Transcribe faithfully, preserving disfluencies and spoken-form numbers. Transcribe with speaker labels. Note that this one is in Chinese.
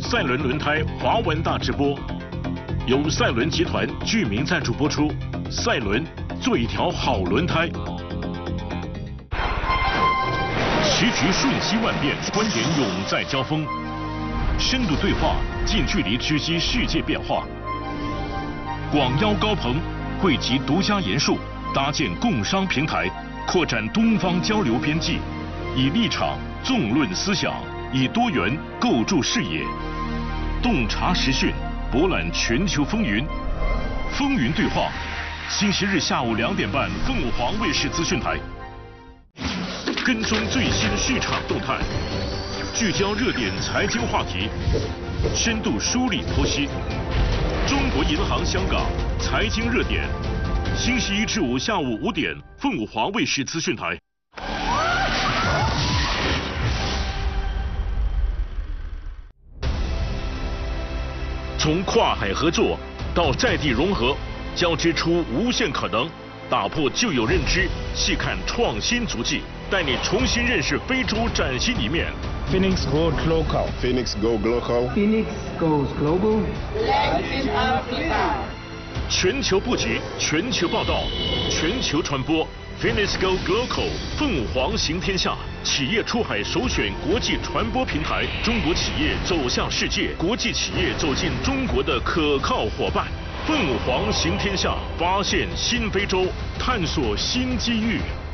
Speaker 1: 赛伦轮胎华文大直播，由赛伦集团居民赞助播出。赛伦做一条好轮胎。时局瞬息万变，观点永在交锋，深度对话，近距离直击世界变化。广邀高朋，汇集独家研述，搭建共商平台，扩展东方交流边际，以立场纵论思想，以多元构筑视野，洞察时讯，博览全球风云。风云对话，星期日下午两点半，凤凰卫视资讯台。跟踪最新市场动态，聚焦热点财经话题，深度梳理剖析。中国银行香港财经热点，星期一至五下午五点，凤凰卫视资讯台。从跨海合作到在地融合，交织出无限可能。打破旧有认知，细看创新足迹，带你重新认识非洲崭新一面。
Speaker 2: Phoenix Goes Local.
Speaker 3: Phoenix Go Local.
Speaker 4: Phoenix Goes Global.
Speaker 5: Latin Africa.
Speaker 1: 全球布局，全球报道，全球传播。Phoenix Go Local， 凤凰行天下，企业出海首选国际传播平台，中国企业走向世界，国际企业走进中国的可靠伙伴。凤凰行天下，发现新非洲，探索新机遇。